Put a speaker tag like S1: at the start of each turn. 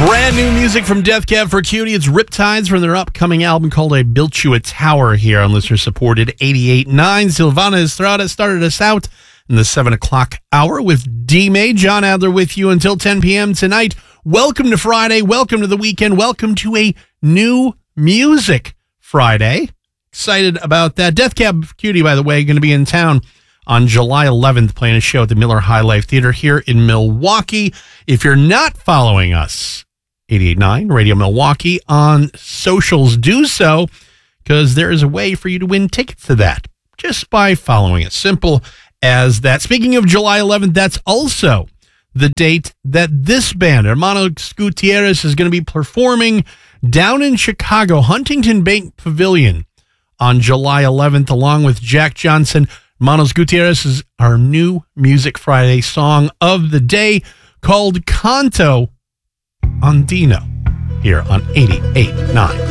S1: Brand new music from Death Cab for Cutie. It's Riptides from their upcoming album called I Built You a Tower here on listener-supported 88.9. Silvana Estrada started us out in the 7 o'clock hour with D-May. John Adler with you until 10 p.m. tonight. Welcome to Friday. Welcome to the weekend. Welcome to a new Music Friday. Excited about that. Death Cab for Cutie, by the way, going to be in town on July 11th, playing a show at the Miller High Life Theater here in Milwaukee. If you're not following us, 88.9 Radio Milwaukee on socials, do so, because there is a way for you to win tickets to that just by following it. Simple as that. Speaking of July 11th, that's also the date that this band, Hermanos Gutierrez, is going to be performing down in Chicago, Huntington Bank Pavilion on July 11th, along with Jack Johnson. Hermanos Gutierrez is our new Music Friday song of the day called Canto Andino here on 88.9.